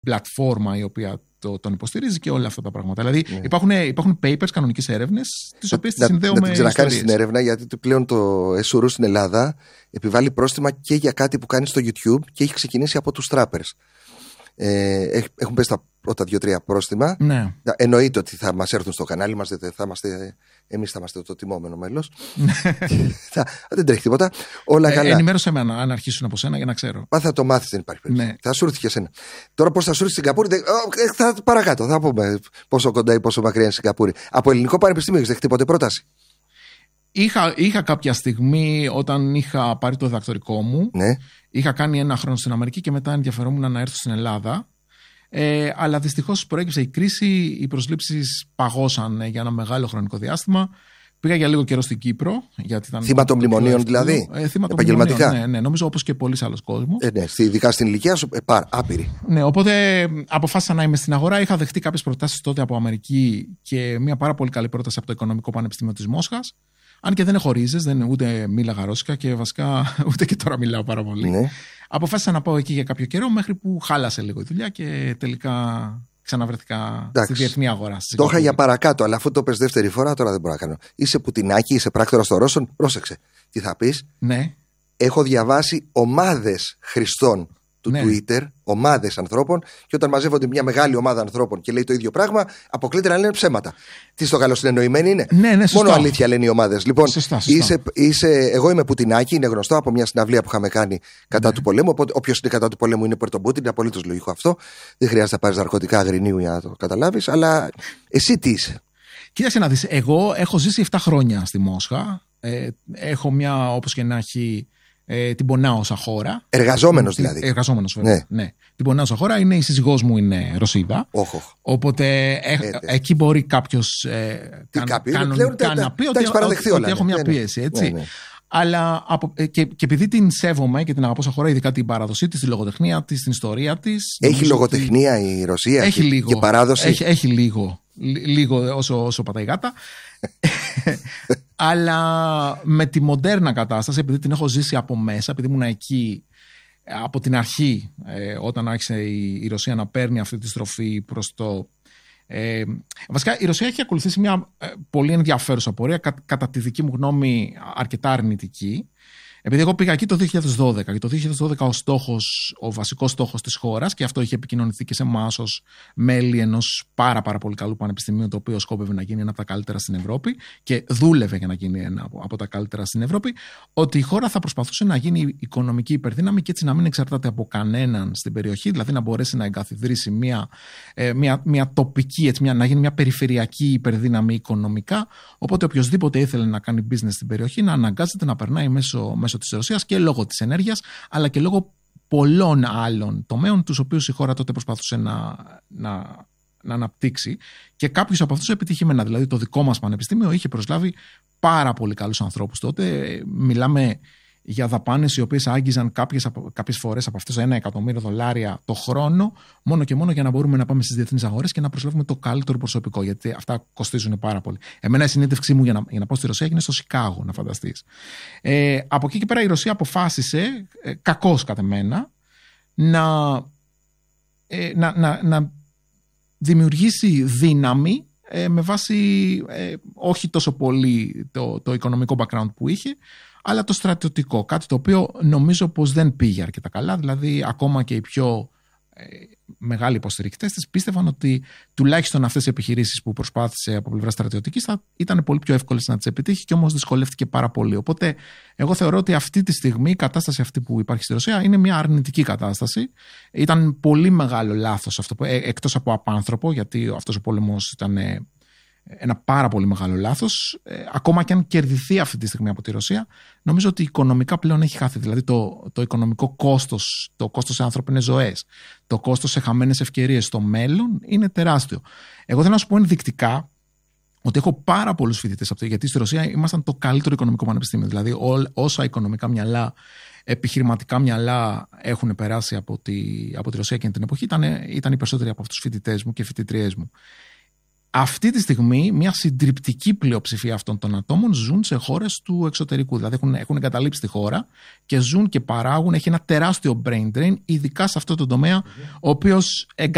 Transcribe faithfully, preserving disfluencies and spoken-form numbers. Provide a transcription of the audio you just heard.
πλατφόρμα η οποία το, τον υποστηρίζει και όλα αυτά τα πράγματα. Δηλαδή ναι. υπάρχουν, υπάρχουν papers, κανονικές έρευνες, τις οποίες τις συνδέω με ιστορίες. Να την ξανακάνεις την έρευνα, γιατί πλέον το Εσουρού στην Ελλάδα επιβάλλει πρόστιμα και για κάτι που κάνει στο YouTube και έχει ξεκινήσει από τους trappers. Ε, έχουν πέσει τα πρώτα δύο-τρία πρόστιμα. Ναι. Εννοείται ότι θα μας έρθουν στο κανάλι μας, θα είμαστε, εμείς θα είμαστε το τιμόμενο μέλος. θα, δεν τρέχει τίποτα. Όλα ε, καλά. Ενημέρωσέ με αν αρχίσουν από σένα για να ξέρω. Μα θα το μάθεις, δεν υπάρχει περίπτωση. Ναι. Θα σου έρθει και εσένα. Τώρα πώς θα σου έρθει στην Σιγκαπούρη, δεν... θα παρακάτω. Θα πούμε πόσο κοντά ή πόσο μακριά είναι η Σιγκαπούρη. Από ελληνικό πανεπιστήμιο έχεις δεχτεί ποτέ πρόταση? Είχα, είχα κάποια στιγμή όταν είχα πάρει το διδακτορικό μου. Ναι. Είχα κάνει ένα χρόνο στην Αμερική και μετά ενδιαφερόμουν να έρθω στην Ελλάδα. Ε, αλλά δυστυχώς προέκυψε η κρίση, οι προσλήψεις παγώσαν για ένα μεγάλο χρονικό διάστημα. Πήγα για λίγο καιρό στην Κύπρο. Γιατί ήταν θύμα των μνημονίων δηλαδή. Ε, θύμα επαγγελματικά. Των ναι, ναι, νομίζω όπως και πολλοί άλλοι κόσμος. Ε, ναι, ειδικά στην ηλικία σου, ε, πάρ, άπειρη. Ναι, οπότε αποφάσισα να είμαι στην αγορά. Είχα δεχτεί κάποιες προτάσεις τότε από Αμερική και μια πάρα πολύ καλή πρόταση από το Οικονομικό Πανεπιστήμιο της Μόσχας. Αν και δεν έχω ρίζες, δεν, ούτε μίλαγα ρώσικα και βασικά ούτε και τώρα μιλάω πάρα πολύ. Ναι. Αποφάσισα να πάω εκεί για κάποιο καιρό μέχρι που χάλασε λίγο η δουλειά και τελικά ξαναβρεθήκα στη διεθνή αγορά. Το είχα για παρακάτω, αλλά αφού το πες δεύτερη φορά τώρα δεν μπορώ να κάνω. Είσαι Πουτινάκι, είσαι πράκτορας των Ρώσων, πρόσεξε. Τι θα πεις? Ναι. Έχω διαβάσει ομάδες χρηστών του ναι. Twitter, ομάδες ανθρώπων, και όταν μαζεύονται μια μεγάλη ομάδα ανθρώπων και λέει το ίδιο πράγμα, αποκλείται να λένε ψέματα. Τι στο καλό συνεννοημένοι είναι? Ναι, ναι, μόνο αλήθεια λένε οι ομάδες. Λοιπόν, σωστά, σωστά. Είσαι, είσαι, εγώ είμαι Πουτινάκι, είναι γνωστό από μια συναυλία που είχαμε κάνει κατά ναι. του πολέμου. Οπότε, όποιος είναι κατά του πολέμου είναι Πορτομπούτιν, είναι απολύτως λογικό αυτό. Δεν χρειάζεται να πάρεις ναρκωτικά αγρινίου για να το καταλάβεις. Αλλά εσύ τι είσαι? Κοίταξε να δεις, εγώ έχω ζήσει επτά χρόνια στη Μόσχα. Ε, έχω μια, όπως και να έχει. Ε, την πονάω όσα χώρα. Εργαζόμενος δηλαδή. Εργαζόμενος, βέβαια. Ναι. Ναι. Την πονάω όσα χώρα. Είναι η σύζυγός μου, είναι Ρωσίδα. Oh, oh. Οπότε ε, ε, εκεί μπορεί κάποιος ε, κανονικά να πει ότι, ότι, ότι έχω μια ναι, πίεση. Έτσι. Ναι, ναι. Αλλά από, και, και επειδή την σέβομαι και την αγαπώ σαν χώρα, ειδικά την παράδοσή της, τη λογοτεχνία της, την ιστορία της. Έχει λογοτεχνία ότι... η Ρωσία έχει και, λίγο, και παράδοση. Έχει, έχει λίγο. Λίγο όσο, όσο πατάει γάτα. Αλλά με τη μοντέρνα κατάσταση, επειδή την έχω ζήσει από μέσα, επειδή ήμουν εκεί από την αρχή, ε, όταν άρχισε η, η Ρωσία να παίρνει αυτή τη στροφή προς το... Ε, βασικά η Ρωσία έχει ακολουθήσει μια ε, πολύ ενδιαφέρουσα πορεία, κα, κατά τη δική μου γνώμη αρκετά αρνητική. Επειδή εγώ πήγα εκεί το δύο χιλιάδες δώδεκα και το δύο χιλιάδες δώδεκα ο στόχος, ο βασικός στόχος της χώρας, και αυτό είχε επικοινωνηθεί και σε εμάς ως μέλη ενός πάρα, πάρα πολύ καλού πανεπιστημίου, το οποίο σκόπευε να γίνει ένα από τα καλύτερα στην Ευρώπη και δούλευε για να γίνει ένα από, από τα καλύτερα στην Ευρώπη, ότι η χώρα θα προσπαθούσε να γίνει οικονομική υπερδύναμη και έτσι να μην εξαρτάται από κανέναν στην περιοχή, δηλαδή να μπορέσει να εγκαθιδρύσει μια, ε, μια, μια τοπική, έτσι, μια, να γίνει μια περιφερειακή υπερδύναμη οικονομικά. Οπότε οποιοδήποτε ήθελε να κάνει business στην περιοχή να αναγκάζεται να περνάει μέσω, μέσω της Ρωσίας, και λόγω της ενέργειας, αλλά και λόγω πολλών άλλων τομέων, τους οποίους η χώρα τότε προσπαθούσε να, να, να αναπτύξει, και κάποιους από αυτούς επιτυχημένα. Δηλαδή το δικό μας πανεπιστήμιο είχε προσλάβει πάρα πολύ καλούς ανθρώπους τότε. Μιλάμε για δαπάνες οι οποίες άγγιζαν κάποιες, κάποιες φορές από αυτές ένα εκατομμύριο δολάρια το χρόνο, μόνο και μόνο για να μπορούμε να πάμε στις διεθνείς αγορές και να προσλάβουμε το καλύτερο προσωπικό, γιατί αυτά κοστίζουν πάρα πολύ. Εμένα η συνέντευξή μου για να, για να πάω στη Ρωσία έγινε στο Σικάγο, να φανταστείς. Ε, από εκεί και πέρα η Ρωσία αποφάσισε, ε, κακώς κατ' εμένα, να, ε, να, να, να δημιουργήσει δύναμη ε, με βάση ε, όχι τόσο πολύ το, το οικονομικό background που είχε, αλλά το στρατιωτικό, κάτι το οποίο νομίζω πως δεν πήγε αρκετά καλά. Δηλαδή ακόμα και οι πιο ε, μεγάλοι υποστηρικτές της πίστευαν ότι τουλάχιστον αυτές οι επιχειρήσεις που προσπάθησε από πλευρά στρατιωτικής θα ήταν πολύ πιο εύκολες να τις επιτύχει, και όμως δυσκολεύτηκε πάρα πολύ. Οπότε εγώ θεωρώ ότι αυτή τη στιγμή η κατάσταση αυτή που υπάρχει στη Ρωσία είναι μια αρνητική κατάσταση. Ήταν πολύ μεγάλο λάθος αυτό, ε, εκτός από απάνθρωπο, γιατί αυτός ο πόλεμος ήταν... Ε, ένα πάρα πολύ μεγάλο λάθος. Ε, ακόμα και αν κερδιθεί αυτή τη στιγμή από τη Ρωσία, νομίζω ότι οικονομικά πλέον έχει χάθει. Δηλαδή το, το οικονομικό κόστος, το κόστος σε ανθρώπινες ζωές, το κόστος σε χαμένες ευκαιρίες στο μέλλον είναι τεράστιο. Εγώ θέλω να σου πω ενδεικτικά ότι έχω πάρα πολλούς φοιτητές από το, γιατί στη Ρωσία ήμασταν το καλύτερο οικονομικό πανεπιστήμιο. Δηλαδή ό, όσα οικονομικά μυαλά, επιχειρηματικά μυαλά έχουν περάσει από τη, από τη Ρωσία εκείνη την εποχή, ήταν, ήταν οι περισσότεροι από αυτούς τους φοιτητές μου και φοιτητριές μου. Αυτή τη στιγμή μια συντριπτική πλειοψηφία αυτών των ατόμων ζουν σε χώρες του εξωτερικού. Δηλαδή έχουν, έχουν εγκαταλείψει τη χώρα και ζουν και παράγουν. Έχει ένα τεράστιο brain drain, ειδικά σε αυτό το τομέα, ο οποίος